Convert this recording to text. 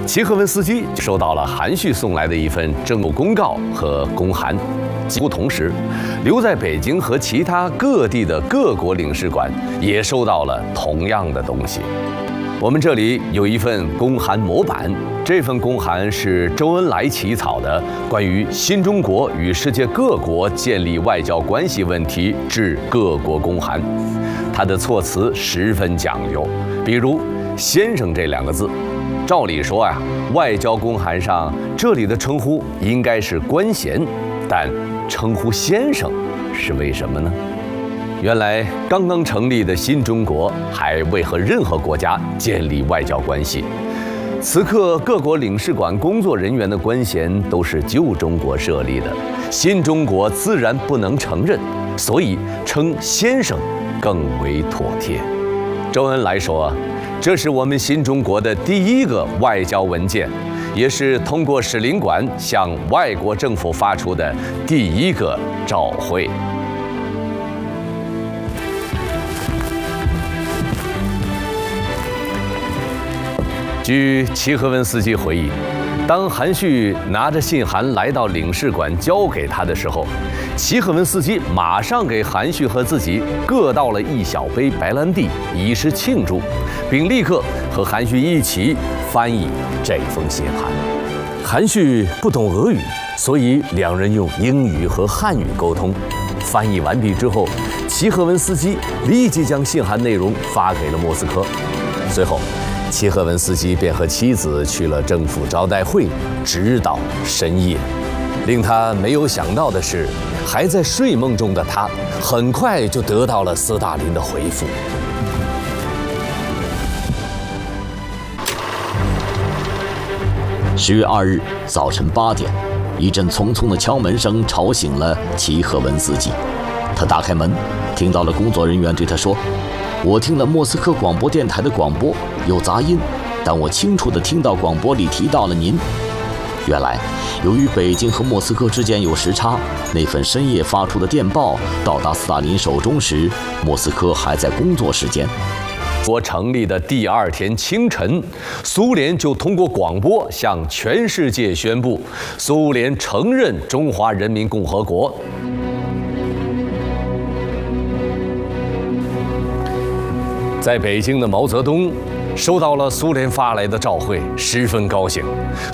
齐赫文斯基收到了韩旭送来的一份政务公告和公函。几乎同时，留在北京和其他各地的各国领事馆也收到了同样的东西。我们这里有一份公函模板，这份公函是周恩来起草的，关于新中国与世界各国建立外交关系问题致各国公函。它的措辞十分讲究，比如“先生”这2个字，照理说呀，外交公函上这里的称呼应该是官衔，但称呼先生是为什么呢？原来刚刚成立的新中国还未和任何国家建立外交关系，此刻各国领事馆工作人员的官衔都是旧中国设立的，新中国自然不能承认，所以称先生更为妥帖。周恩来说，这是我们新中国的第一个外交文件，也是通过使领馆向外国政府发出的第一个照会。据齐赫文斯基回忆，当韩旭拿着信函来到领事馆交给他的时候，齐赫文斯基马上给韩旭和自己各倒了1小杯白兰地，以示庆祝，并立刻和韩旭一起翻译这封信函。韩旭不懂俄语，所以2人用英语和汉语沟通。翻译完毕之后，齐赫文斯基立即将信函内容发给了莫斯科。随后，齐赫文斯基便和妻子去了政府招待会，直到深夜。令他没有想到的是，还在睡梦中的他，很快就得到了斯大林的回复。 10月2日早晨8点，一阵匆匆的敲门声吵醒了齐赫文斯基。他打开门，听到了工作人员对他说：“我听了莫斯科广播电台的广播，有杂音，但我清楚地听到广播里提到了您。”原来，由于北京和莫斯科之间有时差，那份深夜发出的电报到达斯大林手中时，莫斯科还在工作时间。 国成立的第2天清晨，苏联就通过广播向全世界宣布，苏联承认中华人民共和国。在北京的毛泽东收到了苏联发来的照会，十分高兴。